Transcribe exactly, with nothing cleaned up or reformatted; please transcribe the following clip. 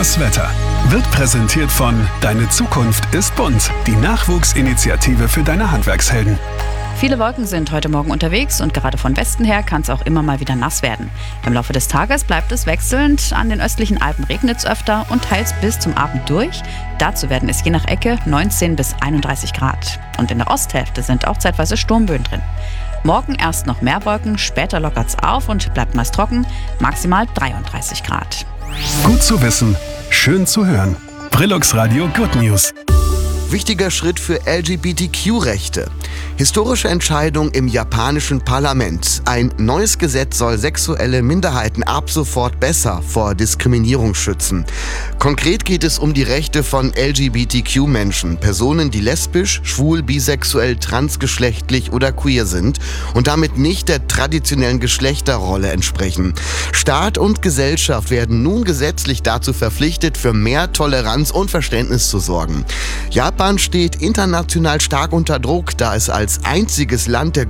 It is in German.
Das Wetter wird präsentiert von Deine Zukunft ist bunt, die Nachwuchsinitiative für deine Handwerkshelden. Viele Wolken sind heute Morgen unterwegs und gerade von Westen her kann es auch immer mal wieder nass werden. Im Laufe des Tages bleibt es wechselnd. An den östlichen Alpen regnet es öfter und teils bis zum Abend durch. Dazu werden es je nach Ecke neunzehn bis einunddreißig Grad. Und in der Osthälfte sind auch zeitweise Sturmböen drin. Morgen erst noch mehr Wolken, später lockert es auf und bleibt meist trocken, maximal dreiunddreißig Grad. Gut zu wissen, schön zu hören. Brillux Radio Good News. Wichtiger Schritt für L G B T Q-Rechte. Historische Entscheidung im japanischen Parlament. Ein neues Gesetz soll sexuelle Minderheiten ab sofort besser vor Diskriminierung schützen. Konkret geht es um die Rechte von L G B T Q-Menschen, Personen, die lesbisch, schwul, bisexuell, transgeschlechtlich oder queer sind und damit nicht der traditionellen Geschlechterrolle entsprechen. Staat und Gesellschaft werden nun gesetzlich dazu verpflichtet, für mehr Toleranz und Verständnis zu sorgen. Japan steht international stark unter Druck, da es als einziges Land der